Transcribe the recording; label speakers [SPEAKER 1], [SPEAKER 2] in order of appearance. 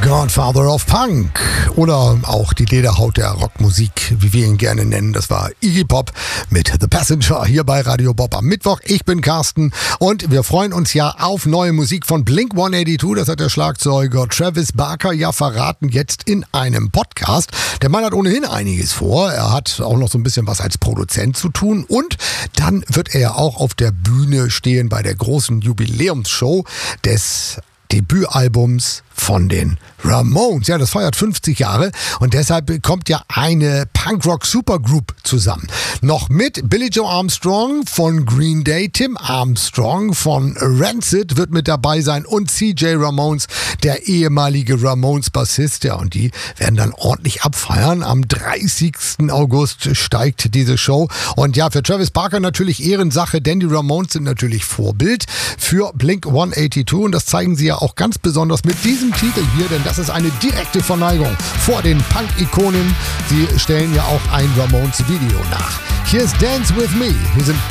[SPEAKER 1] Godfather of Punk oder auch die Lederhaut der Rockmusik, wie wir ihn gerne nennen. Das war Iggy Pop mit The Passenger hier bei Radio Bob am Mittwoch. Ich bin Carsten und wir freuen uns ja auf neue Musik von Blink-182. Das hat der Schlagzeuger Travis Barker ja verraten jetzt in einem Podcast. Der Mann hat ohnehin einiges vor. Er hat auch noch so ein bisschen was als Produzent zu tun und dann wird er ja auch auf der Bühne stehen bei der großen Jubiläumsshow des Debütalbums von den Ramones. Ja, das feiert 50 Jahre und deshalb kommt ja eine Punkrock-Supergroup zusammen. Noch mit Billie Joe Armstrong von Green Day, Tim Armstrong von Rancid wird mit dabei sein und CJ Ramones, der ehemalige Ramones-Bassist. Ja, und die werden dann ordentlich abfeiern. Am 30. August steigt diese Show. Und ja, für Travis Barker natürlich Ehrensache, denn die Ramones sind natürlich Vorbild für Blink-182 und das zeigen sie ja auch ganz besonders mit diesem Titel hier, denn das ist eine direkte Verneigung vor den Punk-Ikonen. Sie stellen ja auch ein Ramones-Video nach. Hier ist Dance With Me. Wir sind